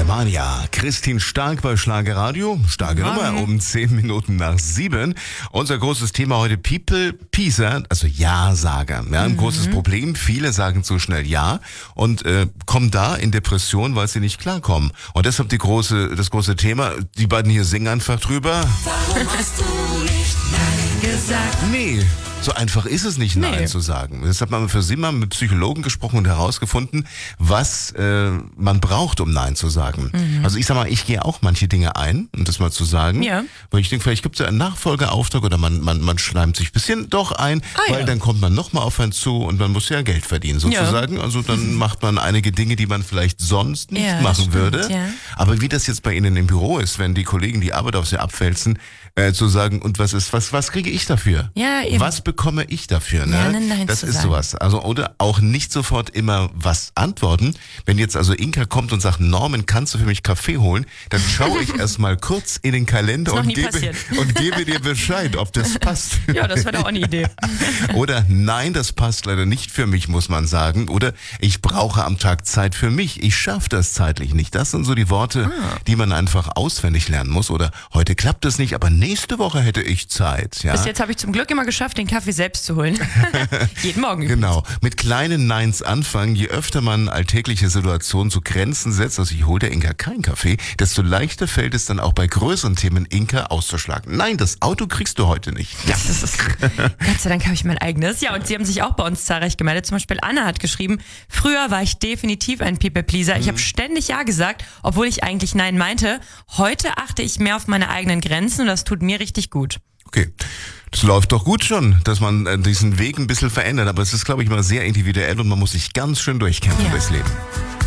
Germania, Christine Stark bei Schlagerradio. Starke Nummer um 10 Minuten nach 7. Unser großes Thema heute People Pleaser, also Ja-Sager. Ja, ein großes Problem. Viele sagen zu schnell Ja und kommen da in Depression, weil sie nicht klarkommen. Und deshalb das große Thema, die beiden hier singen einfach drüber. Warum hast du nicht Nein gesagt? Nee. So einfach ist es nicht, Nein zu sagen. Deshalb haben wir für Sie mal mit Psychologen gesprochen und herausgefunden, was man braucht, um Nein zu sagen. Also ich sag mal, ich gehe auch manche Dinge ein, um das mal zu sagen. Ja. Weil ich denke, vielleicht gibt es ja einen Nachfolgeauftrag oder man schleimt sich ein bisschen doch ein, weil dann kommt man nochmal auf einen zu und man muss ja Geld verdienen sozusagen. Ja. Also dann macht man einige Dinge, die man vielleicht sonst nicht machen würde. Ja. Aber wie das jetzt bei Ihnen im Büro ist, wenn die Kollegen die Arbeit auf Sie abwälzen, zu sagen, und was kriege ich dafür? Ja, eben. Was bekomme ich dafür? Ne? Ja, nein, das ist sowas. Also, oder auch nicht sofort immer was antworten. Wenn jetzt also Inka kommt und sagt, Norman, kannst du für mich Kaffee holen? Dann schaue ich erstmal kurz in den Kalender und gebe dir Bescheid, ob das passt. Ja, das wäre doch auch eine Idee. Oder nein, das passt leider nicht für mich, muss man sagen. Oder ich brauche am Tag Zeit für mich. Ich schaffe das zeitlich nicht. Das sind so die Worte, die man einfach auswendig lernen muss. Oder heute klappt es nicht, aber nächste Woche hätte ich Zeit. Ja? Bis jetzt habe ich zum Glück immer geschafft, den Kaffee selbst zu holen. Jeden Morgen. Genau. Mit kleinen Neins anfangen. Je öfter man alltägliche Situationen zu Grenzen setzt, also ich hole der Inka keinen Kaffee, desto leichter fällt es dann auch bei größeren Themen Inka auszuschlagen. Nein, das Auto kriegst du heute nicht. Ja. Gott sei Dank habe ich mein eigenes. Ja, und Sie haben sich auch bei uns zahlreich gemeldet. Zum Beispiel Anna hat geschrieben, früher war ich definitiv ein People-Pleaser. Ich habe ständig Ja gesagt, obwohl ich eigentlich Nein meinte. Heute achte ich mehr auf meine eigenen Grenzen und das tut mir richtig gut. Okay, das läuft doch gut schon, dass man diesen Weg ein bisschen verändert. Aber es ist, glaube ich, mal sehr individuell und man muss sich ganz schön durchkämpfen durchs Leben.